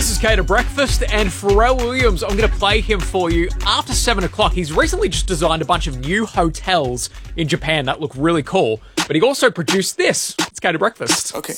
This is Cater Breakfast, and Pharrell Williams, I'm going to play him for you after 7 o'clock. He's recently just designed a bunch of new hotels in Japan that look really cool, but he also produced this. It's Cater Breakfast. Okay.